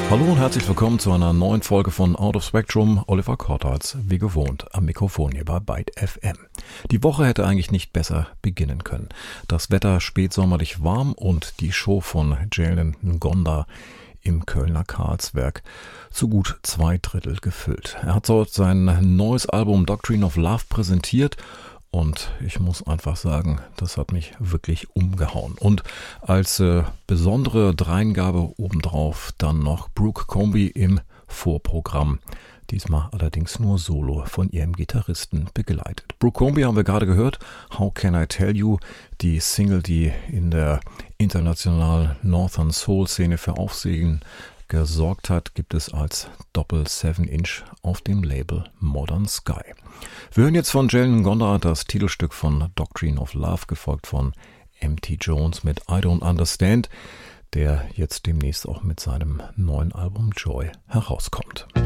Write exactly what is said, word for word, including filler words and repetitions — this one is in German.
Hallo und herzlich willkommen zu einer neuen Folge von Out of Spectrum. Oliver Kortals, wie gewohnt, am Mikrofon hier bei Byte F M. Die Woche hätte eigentlich nicht besser beginnen können. Das Wetter spätsommerlich warm und die Show von Jalen Ngonda im Kölner Karlswerk zu gut zwei Drittel gefüllt. Er hat dort sein neues Album Doctrine of Love präsentiert. Und ich muss einfach sagen, das hat mich wirklich umgehauen. Und als äh, besondere Dreingabe obendrauf dann noch Brooke Comby im Vorprogramm. Diesmal allerdings nur solo von ihrem Gitarristen begleitet. Brooke Comby haben wir gerade gehört. How Can I Tell You? Die Single, die in der internationalen Northern Soul Szene für Aufsehen gesorgt hat, gibt es als Doppel seven Inch auf dem Label Modern Sky. Wir hören jetzt von Jalen Ngonda das Titelstück von Doctrine of Love, gefolgt von M T Jones mit I Don't Understand, der jetzt demnächst auch mit seinem neuen Album Joy herauskommt.